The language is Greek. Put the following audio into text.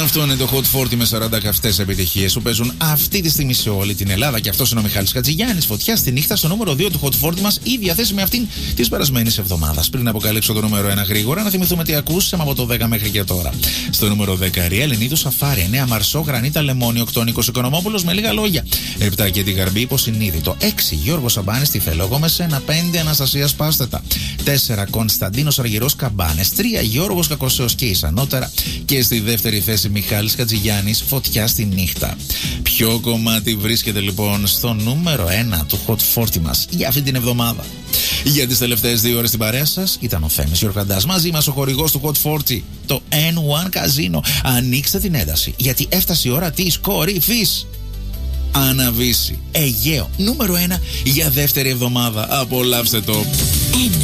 Αυτό είναι το Hot 40 με 40 καυτές επιτυχίες που παίζουν αυτή τη στιγμή σε όλη την Ελλάδα. Και αυτός είναι ο Μιχάλης Χατζηγιάννης. Φωτιά στη νύχτα στο νούμερο 2 του Hot 40 μας, η διαθέσιμη αυτήν της περασμένης εβδομάδας. Πριν αποκαλύψω το νούμερο 1 γρήγορα, να θυμηθούμε τι ακούσαμε από το 10 μέχρι και τώρα. Στο νούμερο 10, Ριέλ Ενίδου Σαφάρι, 9 Μαρσό, Γρανίτα Λεμόνι, 8 Νίκος Οικονομόπουλος με λίγα λόγια. 7 και τη Γαρμπή υποσυνείδητο. 6 Γιώργος Σαμπάνης, τι θέλω εγώ με σένα. 5 Αναστασία Πάστετα. 4 Κωνσταντίνος Αργυρός Καμπάνες. 3 Γιώργος Κακοσέος και Ισανότερα. Και στη δεύτερη θέση Μιχάλης Χατζηγιάννης, Φωτιά στη νύχτα. Ποιο κομμάτι βρίσκεται λοιπόν στο νούμερο 1 του Hot 40 μας για αυτή την εβδομάδα? Για τις τελευταίες 2 ώρες στην παρέα σας ήταν ο Θέμης Γιορκαντάς. Μαζί μας ο χορηγός του Hot 40, το N1 Casino. Ανοίξτε την ένταση, γιατί έφτασε η ώρα της κορυφής. Αναβύση, Αιγαίο, νούμερο 1 για δεύτερη εβδομάδα. Απολαύστε το.